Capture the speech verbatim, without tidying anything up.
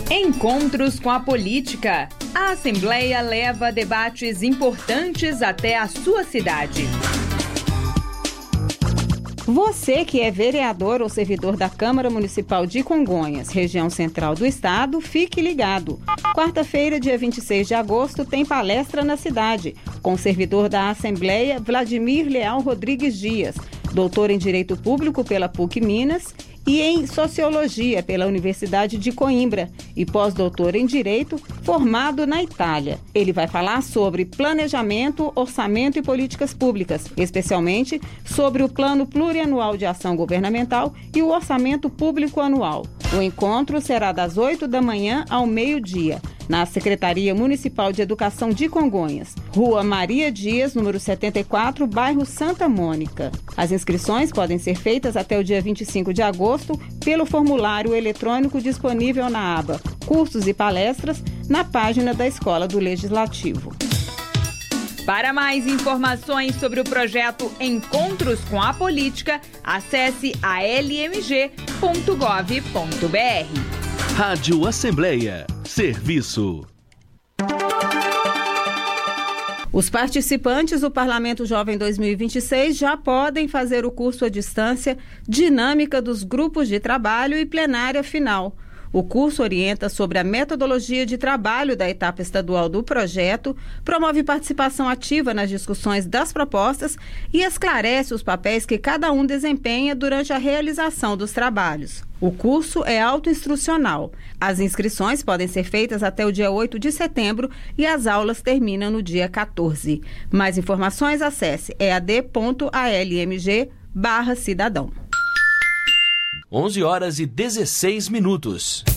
Encontros com a política. A Assembleia leva debates importantes até a sua cidade. Você que é vereador ou servidor da Câmara Municipal de Congonhas, região central do estado, fique ligado. Quarta-feira, dia vinte e seis de agosto, tem palestra na cidade, com o servidor da Assembleia, Vladimir Leal Rodrigues Dias, doutor em Direito Público pela P U C Minas e em Sociologia pela Universidade de Coimbra e pós-doutor em Direito, formado na Itália. Ele vai falar sobre planejamento, orçamento e políticas públicas, especialmente sobre o Plano Plurianual de Ação Governamental e o Orçamento Público Anual. O encontro será das oito da manhã ao meio-dia, na Secretaria Municipal de Educação de Congonhas, Rua Maria Dias, número setenta e quatro, bairro Santa Mônica. As inscrições podem ser feitas até o dia vinte e cinco de agosto pelo formulário eletrônico disponível na aba Cursos e Palestras, na página da Escola do Legislativo. Para mais informações sobre o projeto Encontros com a Política, acesse a l m g ponto gov ponto b r. Rádio Assembleia. Serviço. Os participantes do Parlamento Jovem dois mil e vinte e seis já podem fazer o curso à distância Dinâmica dos Grupos de Trabalho e Plenária Final. O curso orienta sobre a metodologia de trabalho da etapa estadual do projeto, promove participação ativa nas discussões das propostas e esclarece os papéis que cada um desempenha durante a realização dos trabalhos. O curso é autoinstrucional. As inscrições podem ser feitas até o dia oito de setembro e as aulas terminam no dia quatorze. Mais informações, acesse e a d ponto a l m g barra cidadão. onze horas e dezesseis minutos.